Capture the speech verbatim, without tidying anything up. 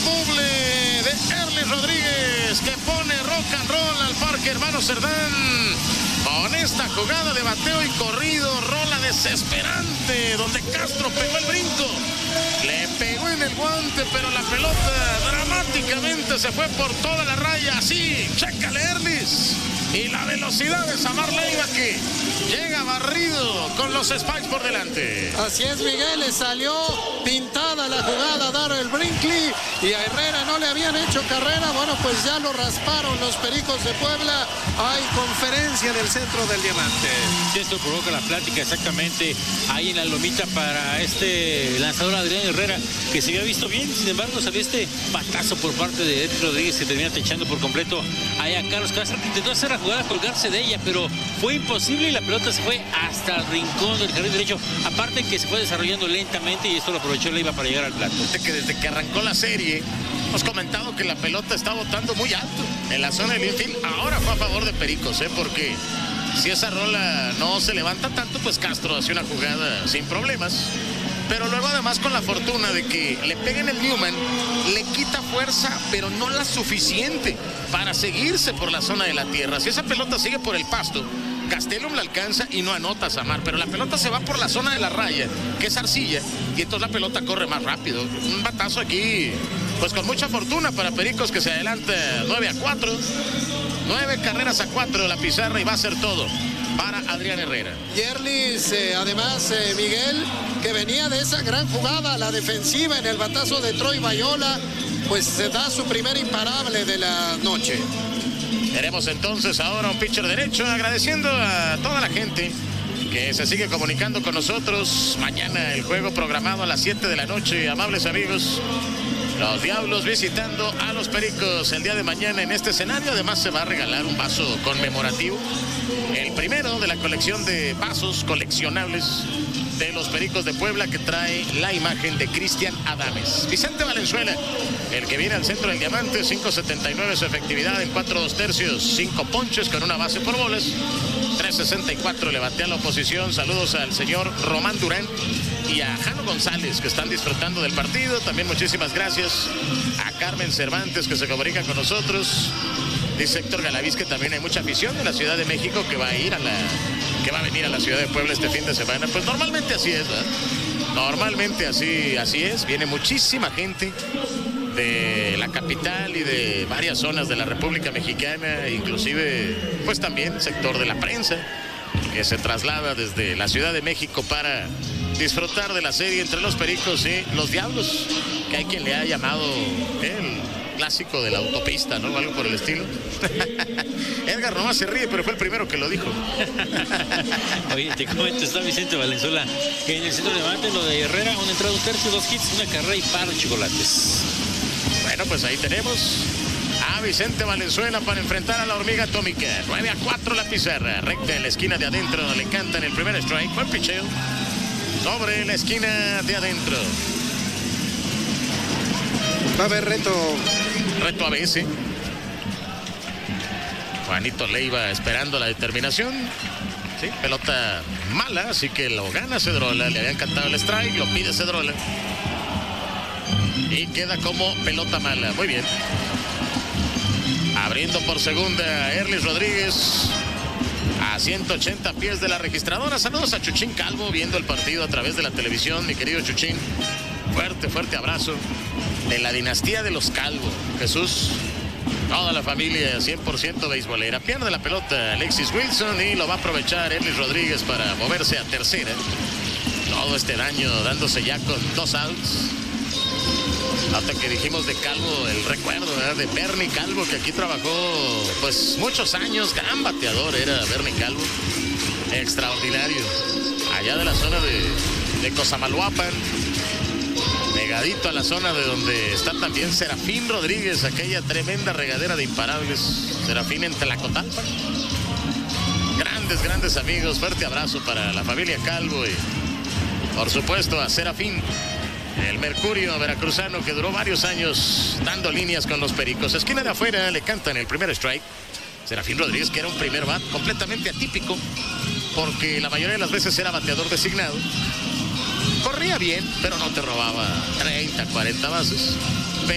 doble de Erlis Rodríguez, que pone rock and roll al Parque Hermano Cerdán. Con esta jugada de bateo y corrido, rola desesperante, donde Castro pegó el brinco. Le pegó en el guante, pero la pelota dramáticamente se fue por toda la raya. Así, chécale, Erlis. Y la velocidad de Samar Leiva, que llega barrido con los Spikes por delante. Así es, Miguel, le salió pintada la jugada a Darrell Brinkley y a Herrera no le habían hecho carrera. Bueno, pues ya lo rasparon los Pericos de Puebla. Hay conferencia del centro del Diamante. Sí, esto provoca la plática exactamente ahí en la lomita para este lanzador Adrián Herrera, que se había visto bien. Sin embargo, salió este batazo por parte de Erlis Rodríguez, que termina techando por completo ahí a Carlos Castro, que intentó hacer la jugada, colgarse de ella, pero fue imposible y la pelota se fue hasta el rincón del jardín derecho. Aparte que se fue desarrollando lentamente y esto lo aprovechó Leiva para llegar al plato. Que desde que arrancó la serie hemos comentado que la pelota está botando muy alto en la zona del infield. Ahora fue a favor de Pericos, ¿eh? Porque si esa rola no se levanta tanto, pues Castro hace una jugada sin problemas. Pero luego además con la fortuna de que le peguen el Newman, le quita fuerza, pero no la suficiente para seguirse por la zona de la tierra. Si esa pelota sigue por el pasto, Castellum la alcanza y no anota Samar, pero la pelota se va por la zona de la raya, que es arcilla, y entonces la pelota corre más rápido. Un batazo aquí, pues con mucha fortuna para Pericos, que se adelanta nueve a cuatro. nueve carreras a cuatro la pizarra, y va a ser todo para Adrián Herrera. Y Erlis, eh, además, eh, Miguel, que venía de esa gran jugada, la defensiva en el batazo de Troy Bayola, pues se da su primer imparable de la noche. Tenemos entonces ahora un pitcher derecho, agradeciendo a toda la gente que se sigue comunicando con nosotros. Mañana el juego programado a las siete de la noche, amables amigos. Los Diablos visitando a los Pericos el día de mañana en este escenario. Además se va a regalar un vaso conmemorativo, el primero de la colección de vasos coleccionables de los Pericos de Puebla, que trae la imagen de Cristian Adames. Vicente Valenzuela, el que viene al centro del Diamante, cinco sesenta y nueve su efectividad en cuatro dos tercios, cinco ponches con una base por bolas, tres sesenta y cuatro le batea a la oposición. Saludos al señor Román Durán y a Jano González, que están disfrutando del partido. También muchísimas gracias a Carmen Cervantes, que se comunica con nosotros. Dice Héctor Galaviz que también hay mucha afición de la Ciudad de México que va a ir a la, que va a venir a la Ciudad de Puebla este fin de semana. Pues normalmente así es, ¿verdad? Normalmente así, así es. Viene muchísima gente de la capital y de varias zonas de la República Mexicana, inclusive pues también sector de la prensa, que se traslada desde la Ciudad de México para disfrutar de la serie entre los Pericos y los Diablos, que hay quien le ha llamado el clásico de la autopista, ¿no? Algo por el estilo. Edgar nomás se ríe, pero fue el primero que lo dijo. Oye, te comento, está Vicente Valenzuela, que en el centro de Diamante, lo de Herrera, una entrada, un tercio, dos hits, una carrera y par de chocolates. Bueno, pues ahí tenemos a Vicente Valenzuela para enfrentar a la hormiga atómica. nueve a cuatro la pizarra, recta en la esquina de adentro, le cantan el primer strike. Buen picheo sobre la esquina de adentro. Va a haber reto. Reto a veces. Juanito Leiva esperando la determinación. Sí, pelota mala, así que lo gana Cedrola. Le había encantado el strike, lo pide Cedrola. Y queda como pelota mala. Muy bien. Abriendo por segunda, Erlis Rodríguez. A ciento ochenta pies de la registradora. Saludos a Chuchín Calvo, viendo el partido a través de la televisión. Mi querido Chuchín, fuerte, fuerte abrazo. De la dinastía de los Calvo. Jesús, toda la familia cien por ciento beisbolera. Pierde la pelota Alexis Wilson y lo va a aprovechar Erlis Rodríguez para moverse a tercera. Todo este daño dándose ya con dos outs. Hasta que dijimos de Calvo, el recuerdo, ¿verdad?, de Bernie Calvo, que aquí trabajó pues muchos años. Gran bateador era Bernie Calvo. Extraordinario. Allá de la zona de, de Cosamaloapan. Pegadito a la zona de donde está también Serafín Rodríguez, aquella tremenda regadera de imparables. Serafín en Tlacotalpan. Grandes, grandes amigos. Fuerte abrazo para la familia Calvo y por supuesto a Serafín, el mercurio veracruzano, que duró varios años dando líneas con los Pericos. Esquina de afuera, le cantan el primer strike. Serafín Rodríguez, que era un primer bat completamente atípico, porque la mayoría de las veces era bateador designado. Corría bien, pero no te robaba treinta, cuarenta bases.